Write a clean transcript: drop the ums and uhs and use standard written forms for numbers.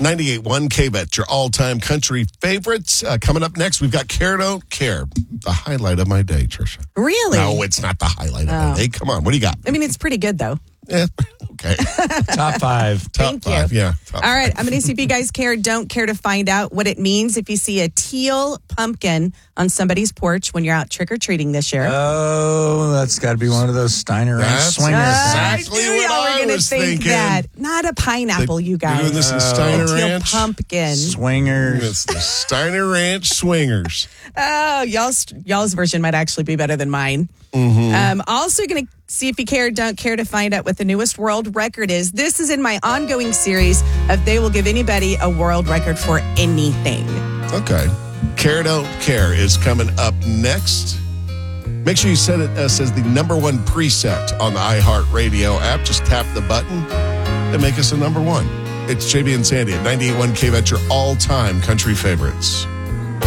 98.1 KBET, your all-time country favorites. Coming up next, we've got Care Don't Care, the highlight of my day, Trisha. Really? No, it's not the highlight of my day. Come on, what do you got? I mean, it's pretty good, though. Yeah, okay. Top five. Thank Top five, you. yeah. All right, I'm going to see if you guys care, don't care to find out what it means if you see a teal pumpkin on somebody's porch when you're out trick-or-treating this year. Oh, that's got to be one of those Steiner Ranch That's swingers. exactly I knew what y'all were I gonna was think thinking. that. Not a pineapple, you guys. You're doing this in Steiner a teal Ranch? pumpkin. Swingers. It's the Steiner Ranch Swingers. Oh, y'all's version might actually be better than mine. Also going to see if you care, don't care to find out what the newest world record is. This is in my ongoing series of They Will Give Anybody a World Record for Anything. Okay. Care Don't Care is coming up next. Make sure you set it as the number one preset on the iHeartRadio app. Just tap the button and make us a number one. It's JB and Sandy at 98.1 KBET, your all-time country favorites.